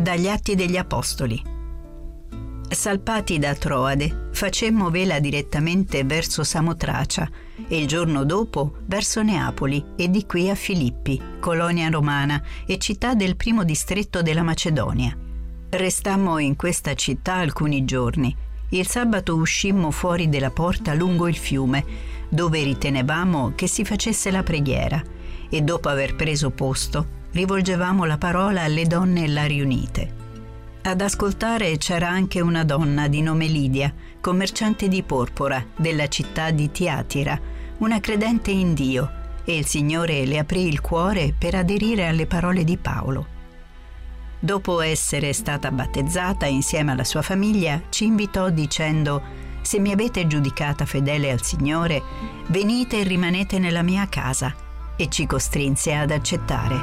Dagli Atti degli Apostoli. Salpati da Troade, facemmo vela direttamente verso Samotracia e il giorno dopo verso Neapoli e di qui a Filippi, colonia romana e città del primo distretto della Macedonia. Restammo in questa città alcuni giorni. Il sabato uscimmo fuori della porta lungo il fiume, dove ritenevamo che si facesse la preghiera, e dopo aver preso posto rivolgevamo la parola alle donne là riunite. Ad ascoltare c'era anche una donna di nome Lidia, commerciante di porpora della città di Tiatira, una credente in Dio, e il Signore le aprì il cuore per aderire alle parole di Paolo. Dopo essere stata battezzata insieme alla sua famiglia, ci invitò dicendo: «Se mi avete giudicata fedele al Signore, venite e rimanete nella mia casa», e ci costrinse ad accettare.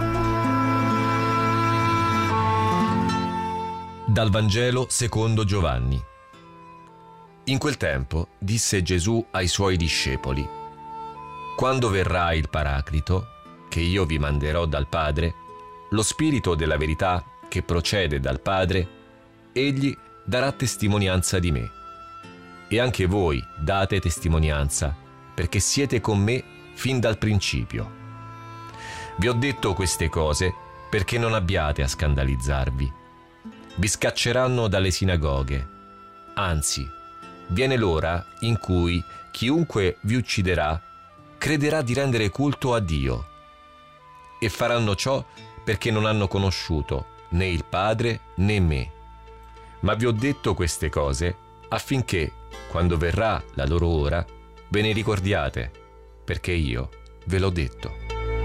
Dal Vangelo secondo Giovanni. In quel tempo disse Gesù ai suoi discepoli: «Quando verrà il Paraclito, che io vi manderò dal Padre, lo Spirito della verità che procede dal Padre, egli darà testimonianza di me. E anche voi date testimonianza, perché siete con me fin dal principio. Vi ho detto queste cose perché non abbiate a scandalizzarvi. Vi scacceranno dalle sinagoghe. Anzi, viene l'ora in cui chiunque vi ucciderà crederà di rendere culto a Dio. E faranno ciò perché non hanno conosciuto né il Padre né me. Ma vi ho detto queste cose affinché, quando verrà la loro ora, ve ne ricordiate, perché io ve l'ho detto».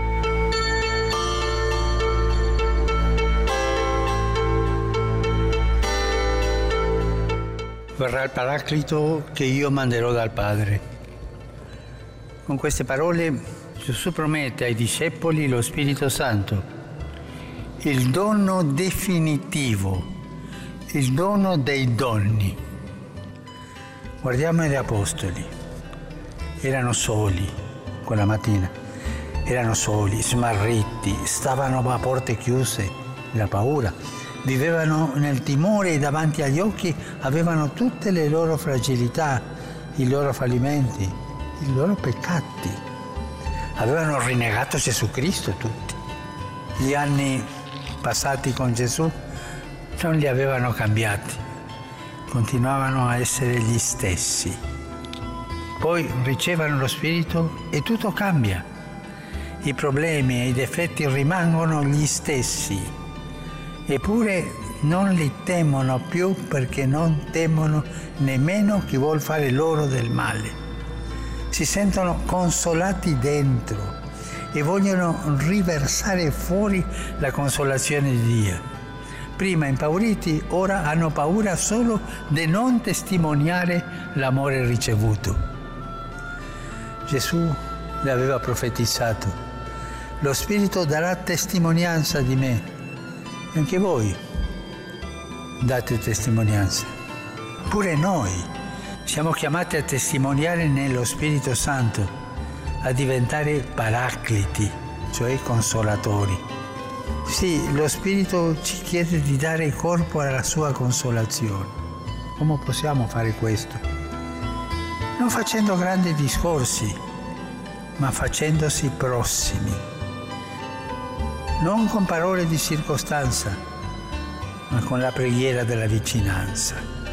Verrà il Paraclito che io manderò dal Padre. Con queste parole Gesù promette ai discepoli lo Spirito Santo, il dono definitivo, il dono dei doni. Guardiamo gli apostoli, erano soli quella mattina, erano soli, smarriti, stavano a porte chiuse, la paura. Vivevano nel timore e davanti agli occhi avevano tutte le loro fragilità, i loro fallimenti, i loro peccati. Avevano rinnegato Gesù Cristo tutti. Gli anni passati con Gesù non li avevano cambiati, continuavano a essere gli stessi. Poi ricevono lo Spirito e tutto cambia. I problemi e i difetti rimangono gli stessi. Eppure non li temono più perché non temono nemmeno chi vuol fare loro del male. Si sentono consolati dentro e vogliono riversare fuori la consolazione di Dio. Prima impauriti, ora hanno paura solo di non testimoniare l'amore ricevuto. Gesù l'aveva profetizzato: «Lo Spirito darà testimonianza di me». Anche voi date testimonianza. Pure noi siamo chiamati a testimoniare nello Spirito Santo, a diventare paracliti, cioè consolatori. Sì, lo Spirito ci chiede di dare corpo alla sua consolazione. Come possiamo fare questo? Non facendo grandi discorsi, ma facendosi prossimi. Non con parole di circostanza, ma con la preghiera della vicinanza.